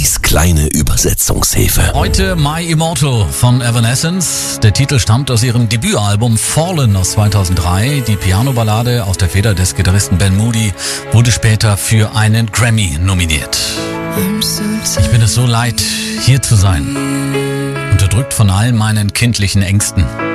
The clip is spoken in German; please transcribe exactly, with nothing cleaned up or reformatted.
Babys kleine Übersetzungshilfe. Heute My Immortal von Evanescence. Der Titel stammt aus ihrem Debütalbum Fallen aus zweitausenddrei. Die Piano-Ballade aus der Feder des Gitarristen Ben Moody wurde später für einen Grammy nominiert. Ich bin es so leid, hier zu sein. Unterdrückt von all meinen kindlichen Ängsten.